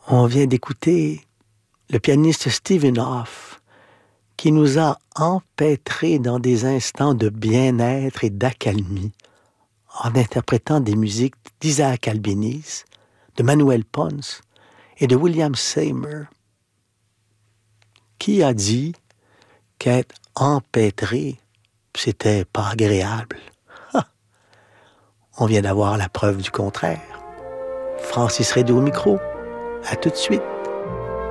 On vient d'écouter le pianiste Stephen Hoff qui nous a empêtrés dans des instants de bien-être et d'accalmie en interprétant des musiques d'Isaac Albéniz, de Manuel Pons et de William Seymour. Qui a dit qu'être empêtré, c'était pas agréable? On vient d'avoir la preuve du contraire. Francis Redé au micro. À tout de suite.